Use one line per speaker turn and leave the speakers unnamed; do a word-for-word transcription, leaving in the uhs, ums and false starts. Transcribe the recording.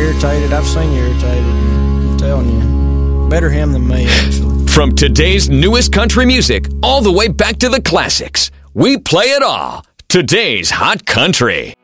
irritated. I've seen you irritated. I'm telling you. Better him than me, actually.
From today's newest country music all the way back to the classics, we play it all. Today's Hot Country.